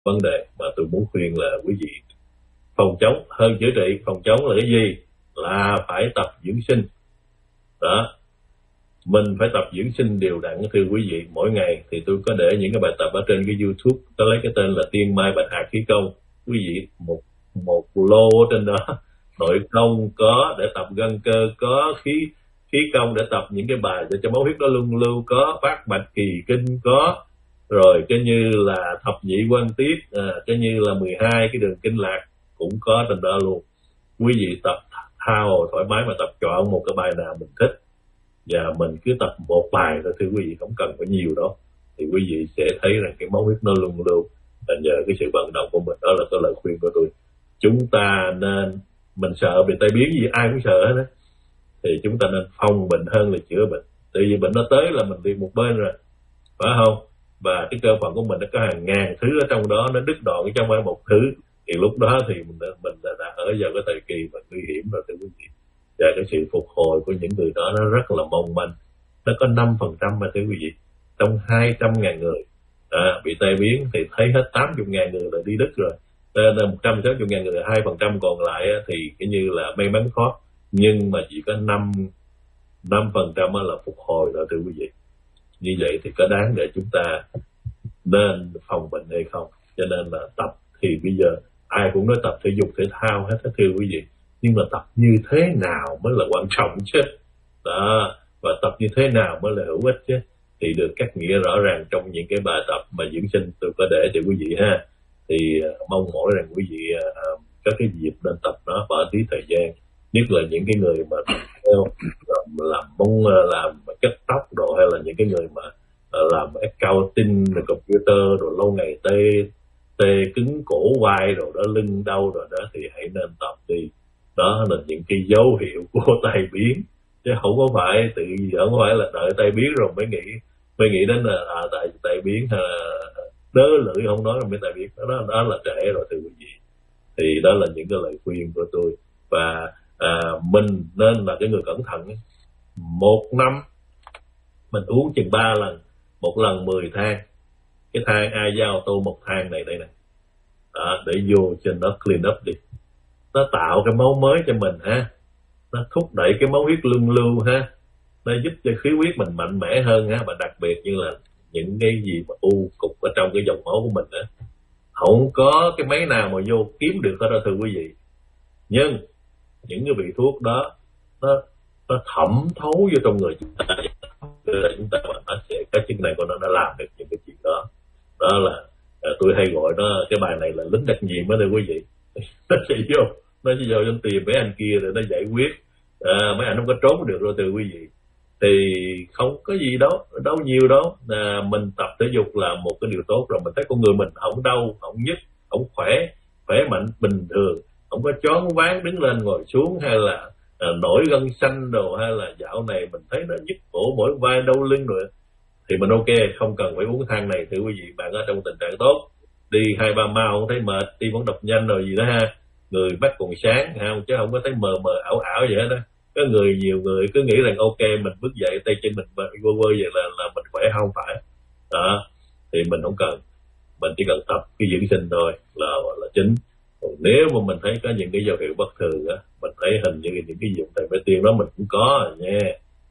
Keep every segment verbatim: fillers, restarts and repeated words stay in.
vấn đề mà tôi muốn khuyên là quý vị phòng chống hơn chữa trị. Phòng chống là cái gì? Là phải tập dưỡng sinh đó. Mình phải tập dưỡng sinh đều đặn thưa quý vị. Mỗi ngày thì tôi có để những cái bài tập ở trên cái YouTube, có lấy cái tên là Tiên Mai Bạch Hạc Khí Công. Quý vị một một lô ở trên đó, nội công có để tập gân cơ, có khí khí công để tập những cái bài để cho máu huyết nó luân lưu, có bát bạch kỳ kinh có, rồi cái như là thập nhị quan tiết, à, cái như là mười hai cái đường kinh lạc cũng có trên đó luôn. Quý vị tập thao thoải mái mà tập chọn một cái bài nào mình thích và mình cứ tập một bài thôi thưa quý vị, không cần phải nhiều đâu, thì quý vị sẽ thấy rằng cái máu huyết nó luân lưu là nhờ cái sự vận động của mình. Đó là cái lời khuyên của tôi. Chúng ta nên, mình sợ bị tai biến gì, ai cũng sợ hết á, thì chúng ta nên phòng bệnh hơn là chữa bệnh. Tại vì bệnh nó tới là mình đi một bên rồi, phải không? Và cái cơ phận của mình nó có hàng ngàn thứ ở trong đó, nó đứt đoạn trong phải một thứ, thì lúc đó thì mình đã, mình đã, đã ở vào cái thời kỳ mà nguy hiểm rồi thưa quý vị. Và cái sự phục hồi của những người đó nó rất là mong manh. Nó có năm phần trăm mà thưa quý vị, trong hai trăm ngàn người à, bị tai biến thì thấy hết tám mươi ngàn người là đi đứt rồi. Nên một trăm sáu mươi ngàn người, hai phần trăm còn lại thì cái như là may mắn khó, nhưng mà chỉ có năm năm phần trăm là phục hồi đó thưa quý vị. Như vậy thì có đáng để chúng ta nên phòng bệnh hay không? Cho nên là tập thì bây giờ ai cũng nói tập thể dục thể thao hết thưa quý vị, nhưng mà tập như thế nào mới là quan trọng chứ đó, và tập như thế nào mới là hữu ích chứ, thì được cắt nghĩa rõ ràng trong những cái bài tập mà dưỡng sinh tôi có để cho quý vị ha. Thì uh, mong mỏi rằng quý vị uh, có cái dịp nên tập nó bỏ tí thời gian, nhất là những cái người mà theo làm, làm mong làm cắt tóc đồ, hay là những cái người mà uh, làm accounting rồi computer rồi lâu ngày tê tê cứng cổ vai rồi đó, lưng đau rồi đó, thì hãy nên tập đi. Đó là những cái dấu hiệu của tai biến, chứ không có phải tự không phải là đợi tai biến rồi mới nghĩ mới nghĩ đến là à, tại tai biến hay là đớ lưỡi không nói là mới tai biến. Đó, đó là trễ rồi thưa quý vị. Thì đó là những cái lời khuyên của tôi. Và à, mình nên là cái người cẩn thận. Một năm mình uống chừng ba lần, một lần mười thang. Cái thang ai giao tô một thang này đây nè, đó, để vô cho nó clean up đi, nó tạo cái máu mới cho mình ha, nó thúc đẩy cái máu huyết luân lưu ha, nó giúp cho khí huyết mình mạnh mẽ hơn ha. Và đặc biệt như là những cái gì mà u cục ở trong cái dòng máu của mình á, không có cái máy nào mà vô kiếm được hết đó thưa quý vị. Nhưng những cái vị thuốc đó nó nó thẩm thấu vô trong người chúng ta, chúng ta mà nó sẽ cái chức năng của nó đã làm được những cái chuyện đó. Đó là tôi hay gọi nó, cái bài này là lính đặc nhiệm đó thưa quý vị. Nó sẽ vô nó sẽ vô trong tìm mấy anh kia rồi nó giải quyết, à, mấy anh không có trốn được rồi thưa quý vị. Thì không có gì đâu đâu nhiều đâu, à, mình tập thể dục là một cái điều tốt rồi. Mình thấy con người mình không đau không nhức, không khỏe khỏe mạnh bình thường, không có choáng váng đứng lên ngồi xuống, hay là à, nổi gân xanh đồ, hay là dạo này mình thấy nó nhức cổ mỏi vai đau lưng rồi, thì mình ok, không cần phải uống thang này thưa quý vị. Bạn ở trong tình trạng tốt, đi hai ba mao không thấy mệt, tim vẫn đập nhanh rồi gì đó ha, người mắt còn sáng ha, chứ không có thấy mờ mờ ảo ảo vậy hết đó. Có người, nhiều người cứ nghĩ rằng ok mình bước dậy tay chân mình vơ vơ vậy là là mình khỏe, không phải đó. Thì mình không cần, mình chỉ cần tập cái dưỡng sinh thôi là là chính. Còn nếu mà mình thấy có những cái dấu hiệu bất thường á, mình thấy hình như những cái dụng thầy phải tiên đó mình cũng có rồi nha,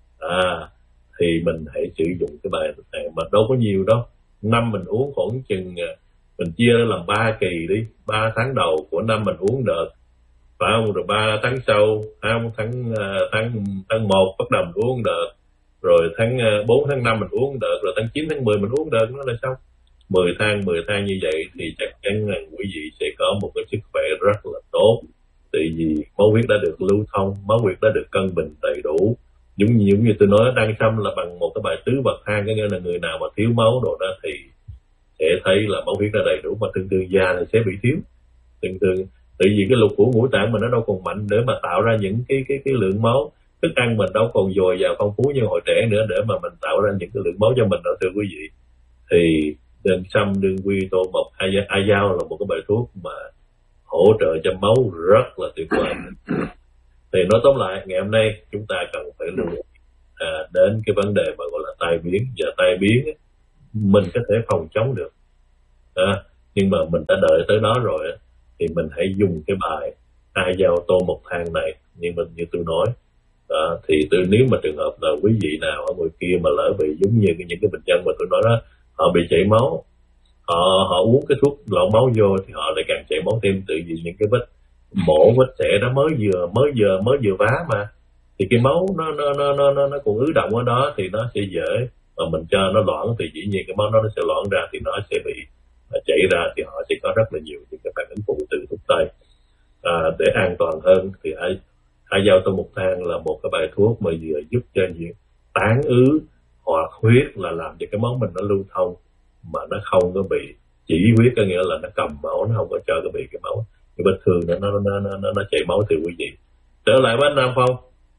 à thì mình hãy sử dụng cái bài này, mà đâu có nhiều đâu. Năm mình uống khoảng chừng, mình chia ra làm ba kỳ đi, ba tháng đầu của năm mình uống đợt, phải không? Rồi ba tháng sau, tháng tháng tháng tháng một bắt đầu mình uống đợt, rồi tháng bốn tháng năm mình uống đợt, rồi tháng chín tháng mười mình uống đợt, nó là xong. mười tháng mười tháng như vậy thì chắc chắn là quý vị sẽ có một cái sức khỏe rất là tốt. Tại vì máu huyết đã được lưu thông, máu huyết đã được cân bình đầy đủ. Giống như, giống như tôi nói, đăng xăm là bằng một cái bài tứ bậc thang, có nghĩa là người nào mà thiếu máu đồ đó thì sẽ thấy là máu huyết đã đầy đủ, mà thường thường già thì sẽ bị thiếu. Thường thường tại vì cái lục phủ ngũ tạng mình nó đâu còn mạnh để mà tạo ra những cái cái cái lượng máu, thức ăn mình đâu còn dồi dào phong phú như hồi trẻ nữa để mà mình tạo ra những cái lượng máu cho mình đó thưa quý vị. Thì đừng xăm đương quy tô mộc a dao là một cái bài thuốc mà hỗ trợ cho máu rất là tuyệt vời. Thì nói tóm lại, ngày hôm nay chúng ta cần phải lưu ý à, đến cái vấn đề mà gọi là tai biến. Và tai biến mình có thể phòng chống được, à, Nhưng mà mình đã đợi tới đó rồi thì mình hãy dùng cái bài hai dao tô một than này như mình như tôi nói. Đó, thì tôi nếu mà trường hợp là quý vị nào ở ngoài kia mà lỡ bị giống như những cái bệnh nhân mà tôi nói đó, họ bị chảy máu, họ họ uống cái thuốc loãng máu vô thì họ lại càng chảy máu thêm, tự vì những cái vết mổ vết xẻ đó mới vừa mới vừa mới vừa vá mà, thì cái máu nó nó nó nó nó, nó còn ứ động ở đó thì nó sẽ dễ, mà mình cho nó loãng thì dĩ nhiên cái máu đó nó sẽ loãng ra thì nó sẽ bị chảy ra, thì họ sẽ có rất là nhiều những cái phản ứng phụ từ thuốc tây. À, để an toàn hơn thì hai hai dao tô một than là một cái bài thuốc mà vừa giúp cho những tán ứ hoặc huyết, là làm cho cái máu mình nó lưu thông mà nó không có bị chỉ huyết, có nghĩa là nó cầm máu, nó không có cho cái bị cái máu cái vết thương nó nó nó nó nó, nó chảy máu. Từ quý vị trở lại với anh Nam Phong.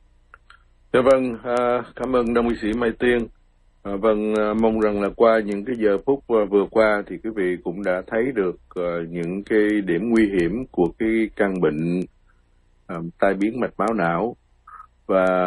Dạ vâng, à, cảm ơn Đông y sĩ Mai Tiên. À, vâng, à, mong rằng là qua những cái giờ phút à, vừa qua thì quý vị cũng đã thấy được à, những cái điểm nguy hiểm của cái căn bệnh à, tai biến mạch máu não, và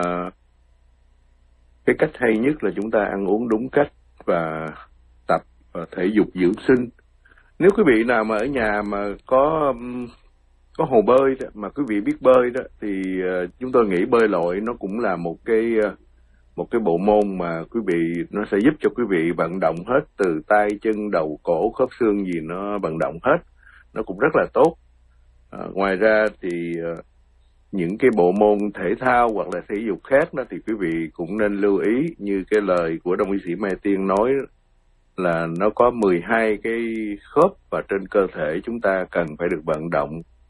cái cách hay nhất là chúng ta ăn uống đúng cách và tập à, thể dục dưỡng sinh. Nếu quý vị nào mà ở nhà mà có có hồ bơi đó, mà quý vị biết bơi đó, thì uh, chúng tôi nghĩ bơi lội nó cũng là một cái uh, một cái bộ môn mà quý vị nó sẽ giúp cho quý vị vận động hết từ tay chân đầu cổ khớp xương gì nó vận động hết, nó cũng rất là tốt. Uh, ngoài ra thì uh, những cái bộ môn thể thao hoặc là thể dục khác đó thì quý vị cũng nên lưu ý, như cái lời của Đông y sĩ Mai Tiên nói là nó có mười hai cái khớp và trên cơ thể chúng ta cần phải được vận động,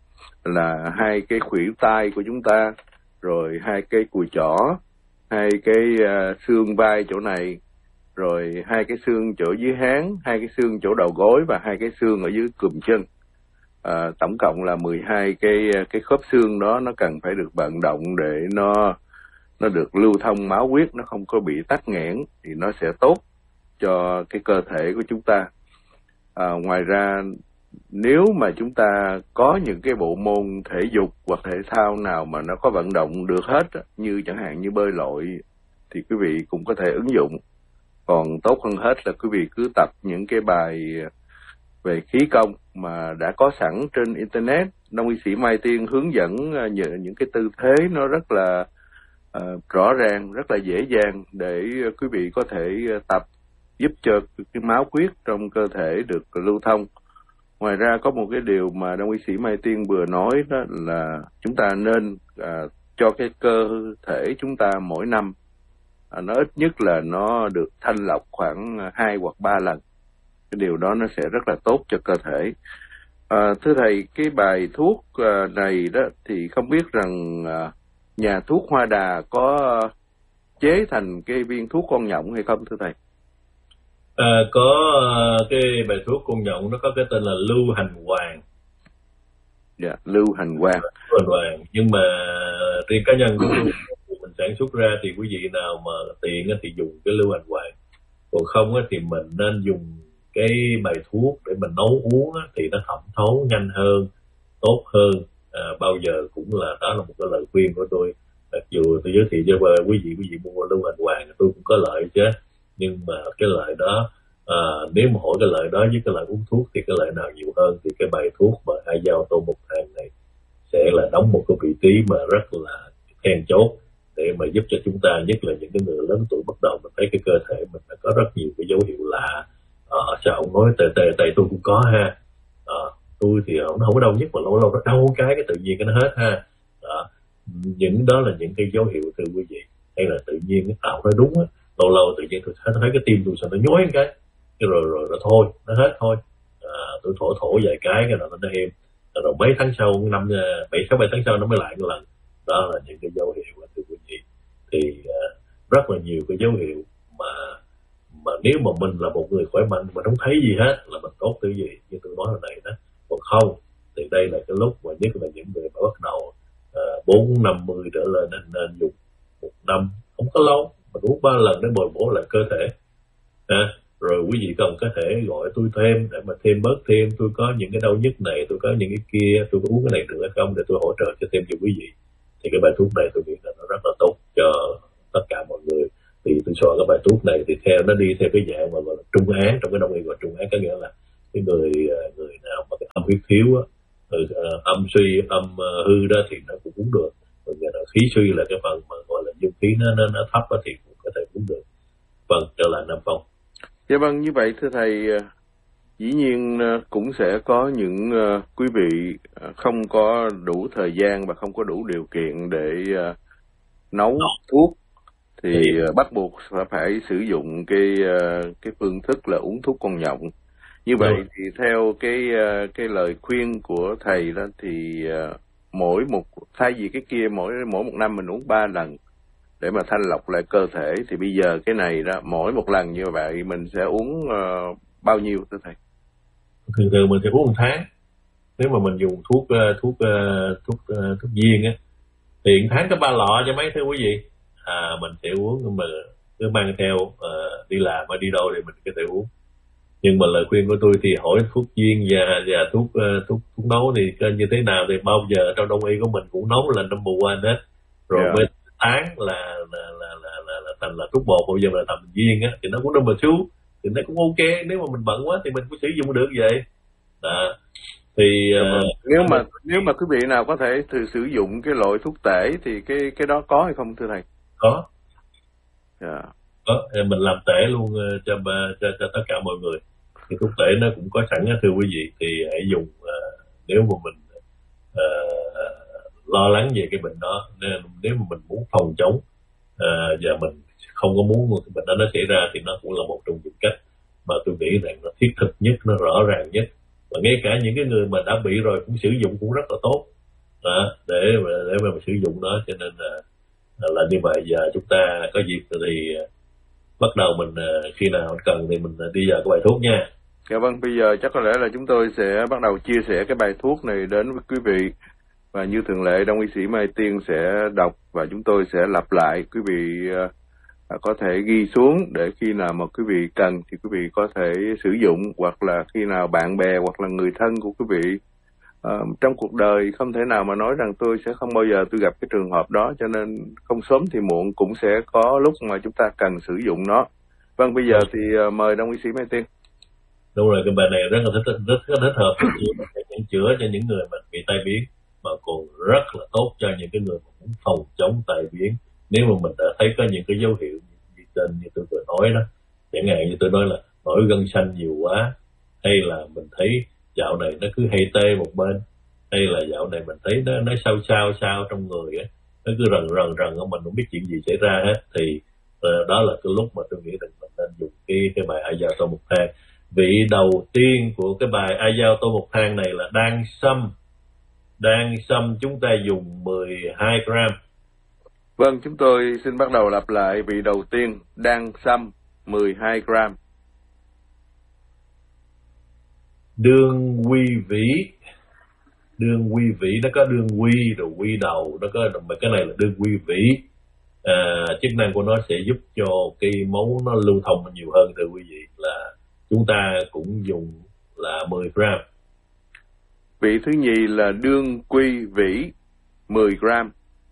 là hai cái khuỷu tay của chúng ta, rồi hai cái cùi chỏ, hai cái uh, xương vai chỗ này, rồi hai cái xương chỗ dưới háng, hai cái xương chỗ đầu gối và hai cái xương ở dưới cùm chân. Uh, tổng cộng là mười hai cái cái khớp xương đó nó cần phải được vận động để nó nó được lưu thông máu huyết, nó không có bị tắc nghẽn, thì nó sẽ tốt cho cái cơ thể của chúng ta. À, ngoài ra nếu mà chúng ta có những cái bộ môn thể dục hoặc thể thao nào mà nó có vận động được hết, như chẳng hạn như bơi lội, thì quý vị cũng có thể ứng dụng. Còn tốt hơn hết là quý vị cứ tập những cái bài về khí công mà đã có sẵn trên Internet. Đông y sĩ Mai Tiên hướng dẫn những cái tư thế nó rất là uh, rõ ràng, rất là dễ dàng để quý vị có thể tập, giúp cho cái máu huyết trong cơ thể được lưu thông. Ngoài ra có một cái điều mà Đông y sĩ Mai Tiên vừa nói, đó là chúng ta nên à, cho cái cơ thể chúng ta mỗi năm à, nó ít nhất là nó được thanh lọc khoảng hai hoặc ba lần. Cái điều đó nó sẽ rất là tốt cho cơ thể. À, thưa thầy, cái bài thuốc à, này đó thì không biết rằng à, nhà thuốc Hoa Đà có chế thành cái viên thuốc con nhộng hay không thưa thầy? À, có cái bài thuốc con nhộng nó có cái tên là lưu hành hoàng. Dạ, yeah, lưu hành hoàng. Lưu hành hoàng. Nhưng mà riêng cá nhân của mình sản xuất ra thì quý vị nào mà tiện thì dùng cái lưu hành hoàng. Còn không thì mình nên dùng cái bài thuốc để mình nấu uống thì nó thẩm thấu nhanh hơn, tốt hơn. À, bao giờ cũng là đó là một cái lời khuyên của tôi. Mặc dù tôi giới thiệu cho quý vị quý vị mua lưu hành hoàng tôi cũng có lợi chứ, nhưng mà cái lợi đó à, nếu mà hỏi cái lợi đó với cái lợi uống thuốc thì cái lợi nào nhiều hơn, thì cái bài thuốc mà hai dao tô một than này sẽ là đóng một cái vị trí mà rất là then chốt để mà giúp cho chúng ta, nhất là những cái người lớn tuổi bắt đầu mình thấy cái cơ thể mình đã có rất nhiều cái dấu hiệu lạ. À, sao ông nói tệ tệ tệ tôi cũng có ha, à, tôi thì nó không có đau nhất mà lâu lâu nó đau cái cái tự nhiên cái nó hết ha. Đó. Những đó là những cái dấu hiệu thưa quý vị, hay là tự nhiên cái tạo nó đúng á, lâu lâu tự nhiên tôi thấy, thấy cái tim tôi sao nó nhói cái, cái rồi rồi rồi thôi nó hết thôi. À, tôi thổ thổ vài cái cái rồi nó êm, rồi mấy tháng sau năm bảy sáu bảy tháng sau nó mới lại một lần. Đó là những cái dấu hiệu thưa quý vị. Thì uh, rất là nhiều cái dấu hiệu mà mà nếu mà mình là một người khỏe mạnh mà không thấy gì hết là mình tốt thứ gì như tôi nói hồi nãy đó. Còn không thì đây là cái lúc mà nhất là những người mà bắt đầu bốn năm mươi trở lên nên, nên dùng một năm không có lâu mà uống ba lần để bồi bổ lại cơ thể. À, rồi quý vị cần có thể gọi tôi thêm để mà thêm bớt thêm, tôi có những cái đau nhức này, tôi có những cái kia, tôi có uống cái này được hay không để tôi hỗ trợ cho thêm cho quý vị. Thì cái bài thuốc này tôi nghĩ là nó rất là tốt cho tất cả mọi người. Thì tôi soạn cái bài thuốc này thì theo nó đi theo cái dạng mà gọi là trung án, trong cái đông y gọi trung án có nghĩa là cái người người nào mà cái âm huyết thiếu á, âm suy âm hư đó thì nó cũng uống được. Rồi là khí suy là cái phần mà gọi là dương khí nó nó, nó thấp đó thì cũng có thể uống được. Vâng, trở lại Nam Phong. Dạ vâng, như vậy thưa thầy, dĩ nhiên cũng sẽ có những quý vị không có đủ thời gian và không có đủ điều kiện để nấu thuốc, thì thì bắt buộc phải, phải sử dụng cái cái phương thức là uống thuốc con nhộng. Như vậy rồi. Thì theo cái cái lời khuyên của thầy đó thì mỗi một thay vì cái kia mỗi mỗi một năm mình uống ba lần để mà thanh lọc lại cơ thể, thì bây giờ cái này đó mỗi một lần như vậy mình sẽ uống uh, bao nhiêu thưa thầy? Thường thường mình sẽ uống một tháng. Nếu mà mình dùng thuốc thuốc thuốc thuốc viên á thì một tháng có ba lọ cho mấy thưa quý vị. À, mình sẽ uống mà cứ mang theo uh, đi làm hay đi đâu thì mình có thể uống. Nhưng mà lời khuyên của tôi thì hỏi thuốc viên và và thuốc uh, thuốc thuốc nấu thì như thế nào thì bao giờ trong đông y của mình cũng nấu là number one hết. Rồi yeah. Với tháng là là là là là, là thành là thuốc bột, bây giờ là thành viên á thì nó cũng number two thì nó cũng ok. Nếu mà mình bận quá thì mình cũng sử dụng được vậy. Đó. Thì uh, nếu mà nếu mà quý vị nào có thể thử sử dụng cái loại thuốc tể thì cái cái đó có hay không thưa thầy? Có. Yeah. Có, mình làm tể luôn cho cho cho tất cả mọi người. Thì thuốc tể nó cũng có sẵn thưa quý vị, thì hãy dùng uh, nếu mà mình uh, lo lắng về cái bệnh đó, nên nếu mà mình muốn phòng chống uh, và mình không có muốn cái bệnh đó nó xảy ra thì nó cũng là một trong những cách mà tôi nghĩ rằng nó thiết thực nhất, nó rõ ràng nhất. Và ngay cả những cái người mà đã bị rồi cũng sử dụng cũng rất là tốt đó, để để mà sử dụng nó. Cho nên là, là như vậy. Giờ chúng ta có dịp thì bắt đầu mình khi nào cần thì mình đi vào cái bài thuốc nha. Dạ vâng, bây giờ chắc có lẽ là chúng tôi sẽ bắt đầu chia sẻ cái bài thuốc này đến với quý vị. Và như thường lệ, Đông y sĩ Mai Tiên sẽ đọc và chúng tôi sẽ lặp lại. Quý vị uh, có thể ghi xuống để khi nào mà quý vị cần thì quý vị có thể sử dụng, hoặc là khi nào bạn bè hoặc là người thân của quý vị uh, trong cuộc đời không thể nào mà nói rằng tôi sẽ không bao giờ tôi gặp cái trường hợp đó, cho nên không sớm thì muộn cũng sẽ có lúc mà chúng ta cần sử dụng nó. Vâng, bây giờ thì uh, mời Đông y sĩ Mai Tiên. Đúng rồi, cái bài này rất là thích, rất, rất thích hợp để chữa cho những người mà bị tai biến, mà còn rất là tốt cho những cái người mà muốn phòng chống tai biến. Nếu mà mình đã thấy có những cái dấu hiệu như trên như tôi vừa nói đó, chẳng hạn như tôi nói là nổi gân xanh nhiều quá, hay là mình thấy dạo này nó cứ hay tê một bên, hay là dạo này mình thấy nó nó sao sao sao trong người á, nó cứ rần rần rần mình không biết chuyện gì xảy ra hết, thì uh, đó là cái lúc mà tôi nghĩ rằng mình nên dùng cái cái bài A Dao Tô Một Thang. Vị đầu tiên của cái bài A Dao Tô Một Thang này là đan sâm. Đan sâm chúng ta dùng mười hai gram. Vâng, chúng tôi xin bắt đầu lặp lại vị đầu tiên, đan sâm mười hai gram. Đương quy vĩ. Đương quy vĩ, nó có đương quy rồi quy đầu, nó có cái này là đương quy vĩ. À, chức năng của nó sẽ giúp cho cái máu nó lưu thông nhiều hơn thưa quý vị, là chúng ta cũng dùng là mười gram. Vị thứ nhì là đương quy vĩ mười gram.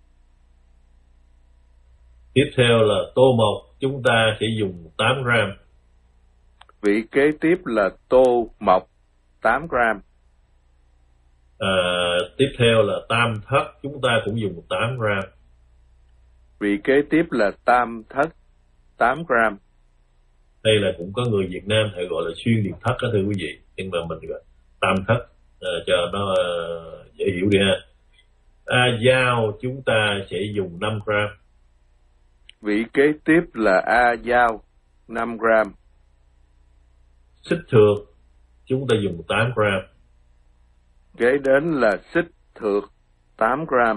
Tiếp theo là tô mộc, chúng ta sẽ dùng tám gram. Vị kế tiếp là tô mộc tám gram. À, tiếp theo là tam thất, chúng ta cũng dùng tám gram. Vị kế tiếp là tam thất tám gram. Đây là cũng có người Việt Nam hay gọi là xuyên điệp thất đó thưa quý vị, nhưng mà mình gọi tam thất uh, cho nó uh, dễ hiểu đi ha. A Dao chúng ta sẽ dùng năm gram. Vị kế tiếp là A Dao năm gram. Xích thược chúng ta dùng tám gram. Kế đến là xích thược tám gram.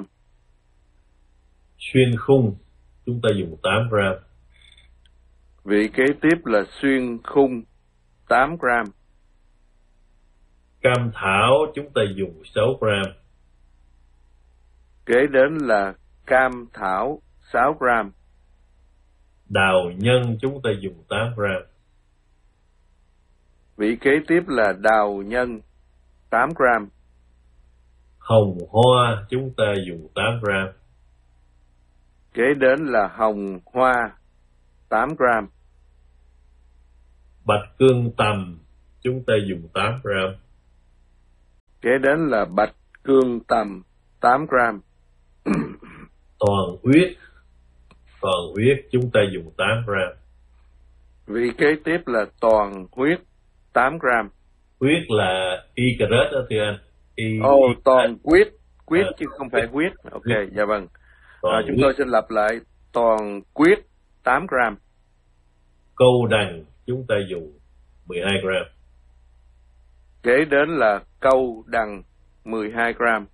Xuyên khung chúng ta dùng tám gram. Vị kế tiếp là xuyên khung tám gram. Cam thảo chúng ta dùng sáu gram. Kế đến là cam thảo sáu gram. Đào nhân chúng ta dùng tám gram. Vị kế tiếp là đào nhân tám gram. Hồng hoa chúng ta dùng tám gram. Kế đến là hồng hoa tám gram. Bạch cương tầm chúng ta dùng tám gram. Kế đến là bạch cương tầm tám gram. Toàn huyết, toàn huyết chúng ta dùng tám gram. Vị kế tiếp là toàn huyết tám gram. Huyết là y caret đó thưa anh. Y, Ồ, oh, y toàn huyết, huyết à, chứ không phải huyết. Ok, huyết. Dạ vâng. À, chúng huyết. tôi xin lặp lại, toàn huyết tám gram. Câu đằng chúng ta dùng mười hai gram. Kế đến là câu đằng mười hai gram.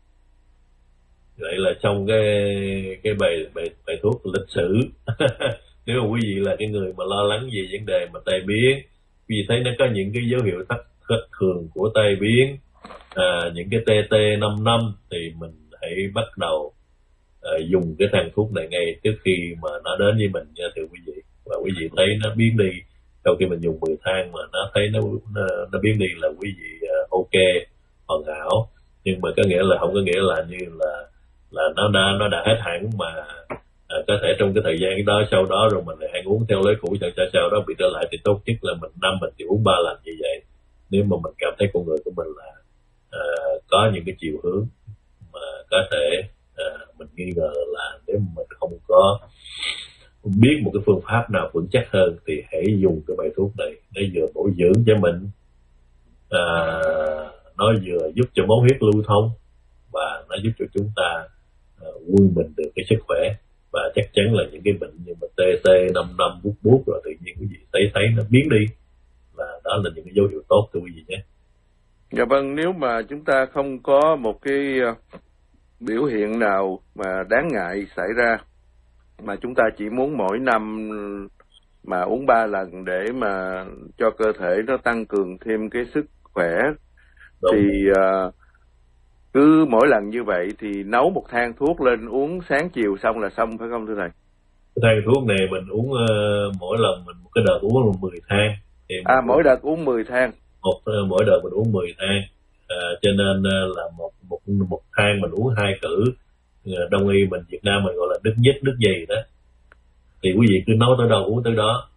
Vậy là trong cái cái bài bài bài thuốc lịch sử. Nếu mà quý vị là cái người mà lo lắng về vấn đề mà tai biến, quý vị thấy nó có những cái dấu hiệu thất thất thường của tai biến, à, những cái tê tê năm năm thì mình hãy bắt đầu à, dùng cái thang thuốc này ngay trước khi mà nó đến với mình nha thưa quý vị. Và quý vị thấy nó biến đi sau khi mình dùng mười thang mà nó thấy nó nó, nó biến đi là quý vị uh, ok, hoàn hảo. Nhưng mà có nghĩa là không có nghĩa là như là là nó đã nó đã hết hẳn mà à, có thể trong cái thời gian đó sau đó rồi mình lại ăn uống theo lối cũ, chẳng sao sau đó bị trở lại thì tốt nhất là mình năm mình chỉ uống ba lần như vậy. Nếu mà mình cảm thấy con người của mình là à, có những cái chiều hướng mà có thể à, mình nghi ngờ là nếu mà mình không có biết một cái phương pháp nào vững chắc hơn thì hãy dùng cái bài thuốc này để vừa bổ dưỡng cho mình, à, nó vừa giúp cho máu huyết lưu thông và nó giúp cho chúng ta uh, quân bình được cái sức khỏe. Và chắc chắn là những cái bệnh như mà tê tê năm năm bút bút rồi tự nhiên quý vị thấy thấy nó biến đi, là đó là những cái dấu hiệu tốt thưa quý vị nhé. Dạ vâng, nếu mà chúng ta không có một cái biểu hiện nào mà đáng ngại xảy ra, mà chúng ta chỉ muốn mỗi năm mà uống ba lần để mà cho cơ thể nó tăng cường thêm cái sức khỏe, đúng. Thì uh, cứ mỗi lần như vậy thì nấu một thang thuốc lên uống sáng chiều xong là xong, phải không thưa thầy? Cái thang thuốc này mình uống uh, mỗi lần mình một cái đợt uống là mười thang. Thì à mỗi đợt uống mười thang. Một uh, mỗi đợt mình uống mười thang. Uh, cho nên uh, là một một một thang mình uống hai cử. Uh, Đông y mình Việt Nam mình gọi là đứt nhất đứt gì đó. Thì quý vị cứ nấu tới đâu uống tới đó.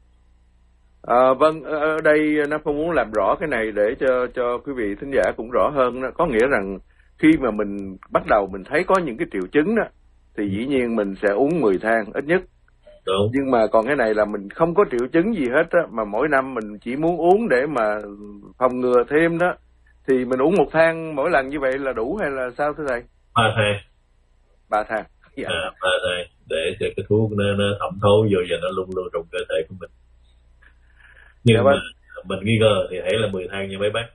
À, vâng, ở đây nó không muốn làm rõ cái này để cho cho quý vị thính giả cũng rõ hơn. Có nghĩa rằng khi mà mình bắt đầu mình thấy có những cái triệu chứng đó thì dĩ nhiên mình sẽ uống mười thang ít nhất. Đúng. Nhưng mà còn cái này là mình không có triệu chứng gì hết á, mà mỗi năm mình chỉ muốn uống để mà phòng ngừa thêm đó, thì mình uống một thang mỗi lần như vậy là đủ hay là sao thưa thầy? Ba thang. Ba thang. Dạ. À, ba thang để cho cái thuốc nó, nó thẩm thấu vô và nó luôn luôn trong cơ thể của mình. Nhưng dạ, mà mình nghi ngờ thì hãy là mười thang nha mấy bác.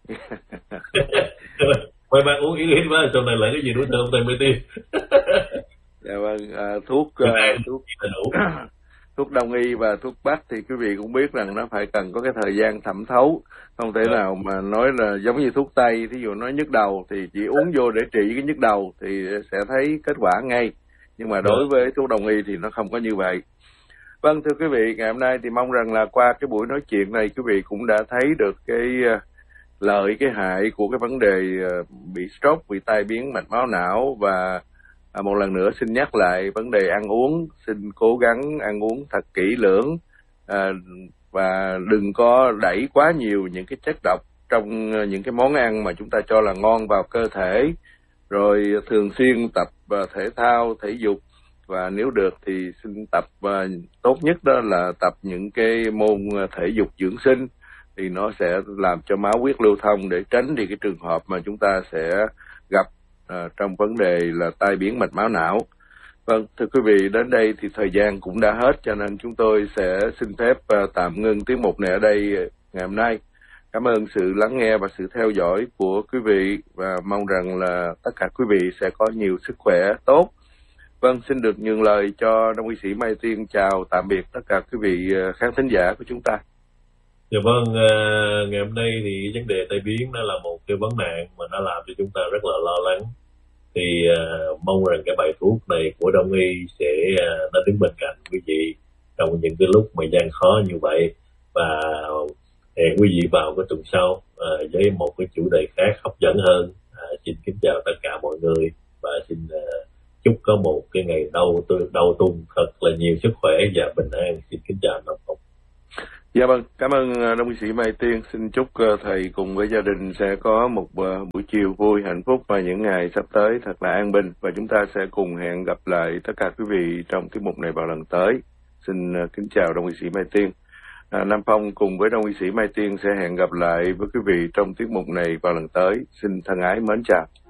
Mấy bác uống ít ít quá sau này lại cái gì đối tượng tay mới tiêm. Dạ vâng, à, thuốc uh, thuốc thuốc đông y và thuốc bắc thì quý vị cũng biết rằng nó phải cần có cái thời gian thẩm thấu, không thể nào mà nói là giống như thuốc tây, thí dụ nói nhức đầu thì chỉ uống vô để trị cái nhức đầu thì sẽ thấy kết quả ngay, nhưng mà đối với thuốc đông y thì nó không có như vậy. Vâng, thưa quý vị, ngày hôm nay thì mong rằng là qua cái buổi nói chuyện này quý vị cũng đã thấy được cái uh, lợi cái hại của cái vấn đề uh, bị stroke, bị tai biến mạch máu não. Và À, một lần nữa xin nhắc lại vấn đề ăn uống, xin cố gắng ăn uống thật kỹ lưỡng à, và đừng có đẩy quá nhiều những cái chất độc trong những cái món ăn mà chúng ta cho là ngon vào cơ thể. Rồi thường xuyên tập uh, thể thao, thể dục, và nếu được thì xin tập uh, tốt nhất đó là tập những cái môn thể dục dưỡng sinh, thì nó sẽ làm cho máu huyết lưu thông để tránh đi cái trường hợp mà chúng ta sẽ gặp À, trong vấn đề là tai biến mạch máu não. Vâng, thưa quý vị, đến đây thì thời gian cũng đã hết, cho nên chúng tôi sẽ xin phép uh, tạm ngưng tiết mục này ở đây ngày hôm nay. Cảm ơn sự lắng nghe và sự theo dõi của quý vị, và mong rằng là tất cả quý vị sẽ có nhiều sức khỏe tốt. Vâng, xin được nhường lời cho Đông y sĩ Mai Tiên chào tạm biệt tất cả quý vị uh, khán thính giả của chúng ta. Dạ vâng, uh, ngày hôm nay thì vấn đề tai biến nó là một cái vấn nạn mà nó làm cho chúng ta rất là lo lắng. Thì uh, mong rằng cái bài thuốc này của Đông y sẽ uh, nó đứng bên cạnh quý vị trong những cái lúc mà gian khó như vậy. Và hẹn quý vị vào cái tuần sau uh, với một cái chủ đề khác hấp dẫn hơn. Uh, xin kính chào tất cả mọi người và xin uh, chúc có một cái ngày đầu đầu tuần thật là nhiều sức khỏe và bình an. Xin kính chào anh Đồng Phong. Dạ vâng, cảm ơn Đông y sĩ Mai Tiên. Xin chúc thầy cùng với gia đình sẽ có một buổi chiều vui, hạnh phúc và những ngày sắp tới thật là an bình. Và chúng ta sẽ cùng hẹn gặp lại tất cả quý vị trong tiết mục này vào lần tới. Xin kính chào Đông y sĩ Mai Tiên. À, Nam Phong cùng với Đông y sĩ Mai Tiên sẽ hẹn gặp lại với quý vị trong tiết mục này vào lần tới. Xin thân ái mến chào.